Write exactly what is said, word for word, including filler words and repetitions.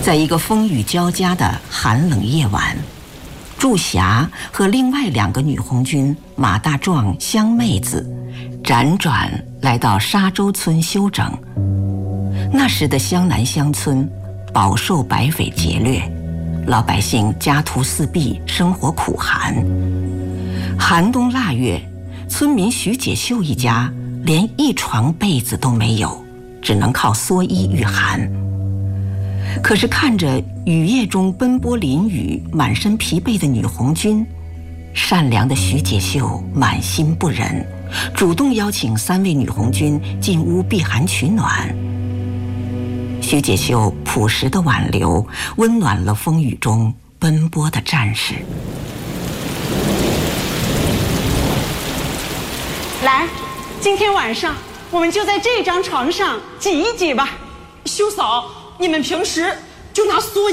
在一个风雨交加的寒冷夜晚，祝霞和另外两个女红军马大壮、香妹子辗转来到沙洲村休整。那时的湘南乡村饱受白匪劫掠，老百姓家徒四壁，生活苦寒。寒冬腊月，村民徐解秀一家连一床被子都没有，只能靠蓑衣御寒。可是看着雨夜中奔波淋雨、满身疲惫的女红军，善良的徐解秀满心不忍，主动邀请三位女红军进屋避寒取暖。徐解秀朴实的挽留，温暖了风雨中奔波的战士。 来，今天晚上我们就在这张床上挤一挤吧。 秀嫂，你们平时就拿蓑衣